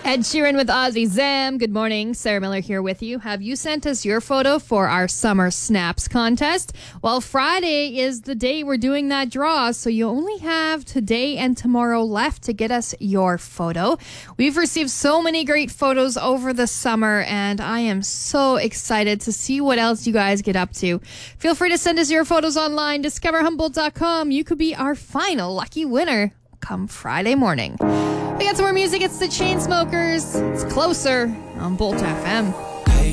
Ed Sheeran with Ozzy Zam. Good morning. Sarah Miller here with you. Have you sent us your photo for our Summer Snaps contest? Well, Friday is the day we're doing that draw, so you only have today and tomorrow left to get us your photo. We've received so many great photos over the summer, and I am so excited to see what else you guys get up to. Feel free to send us your photos online, discoverhumboldt.com. You could be our final lucky winner come Friday morning. We got some more music. It's the Chainsmokers. It's Closer on Bolt FM.